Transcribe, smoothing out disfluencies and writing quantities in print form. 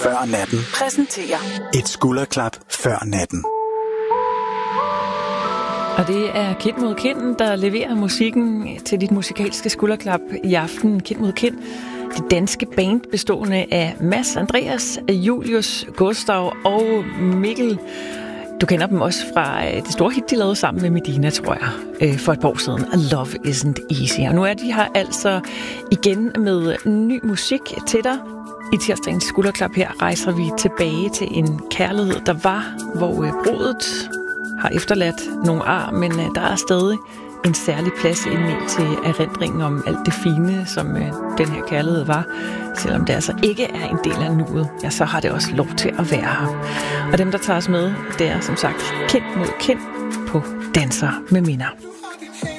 før natten præsenterer et skulderklap før natten. Og det er Kind mod Kind, der leverer musikken til dit musikalske skulderklap i aften. Kind mod Kind. Det danske band bestående af Mads, Andreas, Julius, Gustav og Mikkel. Du kender dem også fra det store hit, de lavede sammen med Medina, tror jeg, for et par år siden. Love Isn't Easy. Og nu er de her altså igen med ny musik til dig. I tirsdagens skulderklap her rejser vi tilbage til en kærlighed, der var, hvor brudet har efterladt nogle ar, men der er stadig en særlig plads indeni til erindringen om alt det fine, som den her kærlighed var. Selvom det altså ikke er en del af nuet, ja, så har det også lov til at være her. Og dem, der tager os med, det er som sagt Kind mod Kind på Danser med Minder.